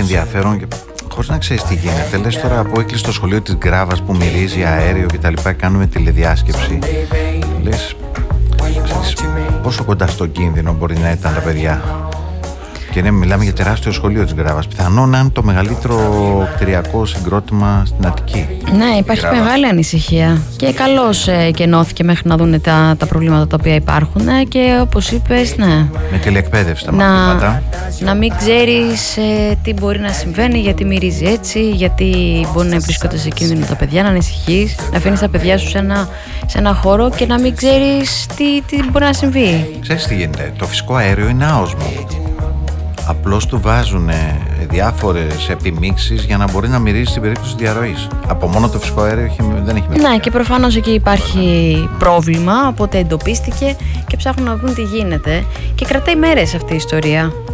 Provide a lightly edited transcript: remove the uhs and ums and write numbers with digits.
ενδιαφέρον και χωρίς να ξέρεις τι γίνεται. Λες τώρα από έκλεισε το σχολείο της Γκράβας που μυρίζει αέριο και τα λοιπά, κάνουμε τηλεδιάσκεψη. Λες, ξέρεις, πόσο κοντά στο κίνδυνο μπορεί να ήταν τα παιδιά. Και ναι, μιλάμε για τεράστιο σχολείο της Γκράβας. Πιθανόν να είναι το μεγαλύτερο κτηριακό συγκρότημα στην Αττική. Ναι, υπάρχει μεγάλη ανησυχία. Και καλώς και ενώθηκε μέχρι να δουν τα προβλήματα τα οποία υπάρχουν. Και όπως είπες, ναι. Με τηλεκπαίδευση τα μαθήματα. Να μην ξέρεις τι μπορεί να συμβαίνει, γιατί μυρίζει έτσι, γιατί μπορεί να βρίσκονται σε κίνδυνο τα παιδιά, να ανησυχείς, να αφήνεις τα παιδιά σου σε ένα χώρο και να μην ξέρεις τι μπορεί να συμβεί. Ξέρεις τι γίνεται, το φυσικό αέριο είναι άοσμο. Απλώς του βάζουν διάφορες επιμίξεις για να μπορεί να μυρίζει στην περίπτωση διαρροής. Από μόνο το φυσικό αέριο δεν έχει μυρίσει. Ναι, και προφανώς εκεί υπάρχει πρόβλημα, οπότε εντοπίστηκε και ψάχνουν να δουν τι γίνεται. Και κρατάει μέρες αυτή η ιστορία.